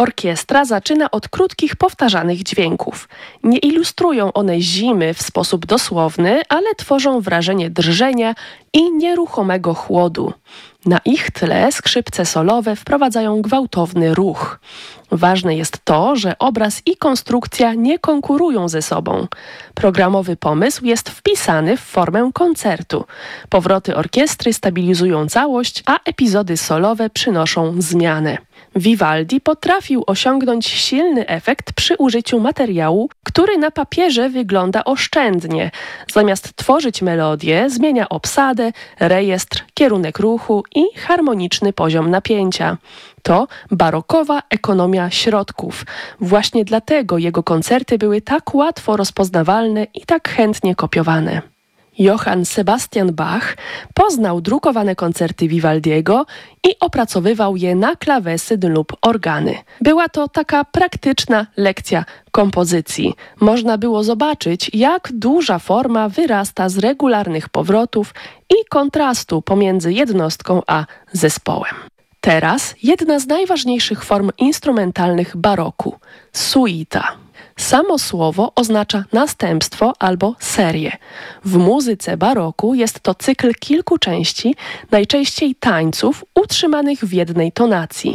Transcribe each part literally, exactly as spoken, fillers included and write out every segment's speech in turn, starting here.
Orkiestra zaczyna od krótkich, powtarzanych dźwięków. Nie ilustrują one zimy w sposób dosłowny, ale tworzą wrażenie drżenia i nieruchomego chłodu. Na ich tle skrzypce solowe wprowadzają gwałtowny ruch. Ważne jest to, że obraz i konstrukcja nie konkurują ze sobą. Programowy pomysł jest wpisany w formę koncertu. Powroty orkiestry stabilizują całość, a epizody solowe przynoszą zmianę. Vivaldi potrafił osiągnąć silny efekt przy użyciu materiału, który na papierze wygląda oszczędnie. Zamiast tworzyć melodię, zmienia obsadę, rejestr, kierunek ruchu i harmoniczny poziom napięcia. To barokowa ekonomia środków. Właśnie dlatego jego koncerty były tak łatwo rozpoznawalne i tak chętnie kopiowane. Johann Sebastian Bach poznał drukowane koncerty Vivaldiego i opracowywał je na klawesyn lub organy. Była to taka praktyczna lekcja kompozycji. Można było zobaczyć, jak duża forma wyrasta z regularnych powrotów i kontrastu pomiędzy jednostką a zespołem. Teraz jedna z najważniejszych form instrumentalnych baroku – suita. Samo słowo oznacza następstwo albo serię. W muzyce baroku jest to cykl kilku części, najczęściej tańców utrzymanych w jednej tonacji.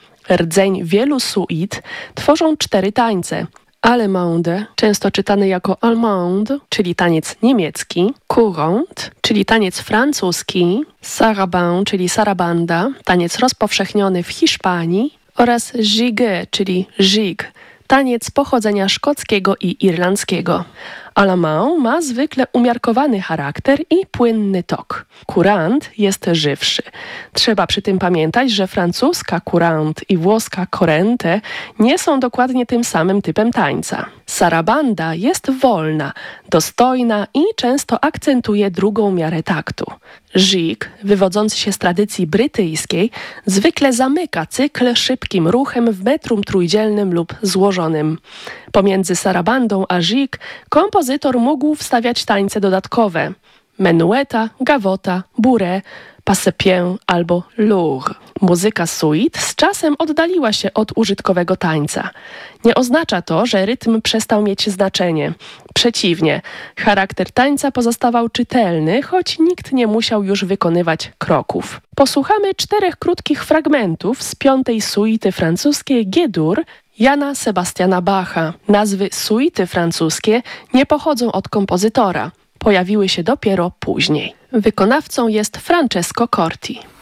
Rdzeń wielu suit tworzą cztery tańce. Allemande, często czytany jako allemande, czyli taniec niemiecki, courant, czyli taniec francuski, saraband, czyli sarabanda, taniec rozpowszechniony w Hiszpanii oraz gigue, czyli gigue, taniec pochodzenia szkockiego i irlandzkiego. Allemand ma zwykle umiarkowany charakter i płynny tok. Courant jest żywszy. Trzeba przy tym pamiętać, że francuska courant i włoska corrente nie są dokładnie tym samym typem tańca. Sarabanda jest wolna, dostojna i często akcentuje drugą miarę taktu. Gigue, wywodzący się z tradycji brytyjskiej, zwykle zamyka cykl szybkim ruchem w metrum trójdzielnym lub złożonym. Pomiędzy sarabandą a gigue kompozytor mógł wstawiać tańce dodatkowe: menueta, gavota, bourrée, passe-pied albo lourd. Muzyka suite z czasem oddaliła się od użytkowego tańca. Nie oznacza to, że rytm przestał mieć znaczenie. Przeciwnie, charakter tańca pozostawał czytelny, choć nikt nie musiał już wykonywać kroków. Posłuchamy czterech krótkich fragmentów z piątej suity francuskiej G-dur Jana Sebastiana Bacha. Nazwy suity francuskie nie pochodzą od kompozytora. Pojawiły się dopiero później. Wykonawcą jest Francesco Corti.